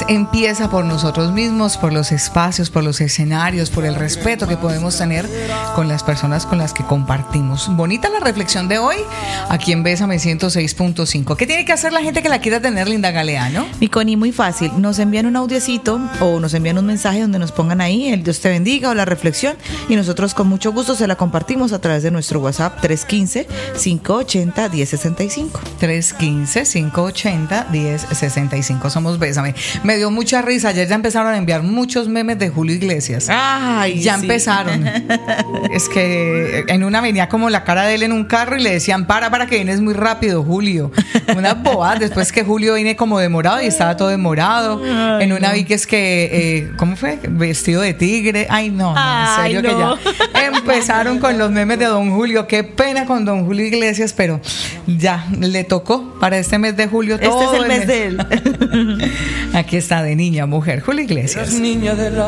empieza por nosotros mismos, por los espacios, por los escenarios, por el respeto que podemos tener con las personas con las que compartimos. Bonita la reflexión de hoy, aquí en Bésame 106.5. ¿Qué tiene que hacer la gente que la quiera tener, Linda Galeano? Mi Connie, muy fácil. Nos envían un audiecito o nos envían un mensaje donde nos pongan ahí el Dios te bendiga o la reflexión, y nosotros con mucho gusto se la compartimos a través de nuestro WhatsApp 315-580-1065. 315-580-1065. Somos Bésame. Me dio mucha risa. Ayer ya empezaron a enviar muchos memes de Julio Iglesias. Ay, ya sí. empezaron. Es que en una venía como la cara de él en un carro y le decían, para que vienes muy rápido, Julio. Una bobada. Después que Julio viene como demorado y estaba todo demorado. Ay, en una no. vi que es que, ¿cómo fue? Vestido de tigre. Ay, no, Ay, en serio no. que ya empezaron con los memes de Don Julio. Qué pena con Don Julio Iglesias, pero ya le tocó para este mes de julio todo. Este es el mes de él. Aquí está, de niña a mujer, Julio Iglesias. Niña de la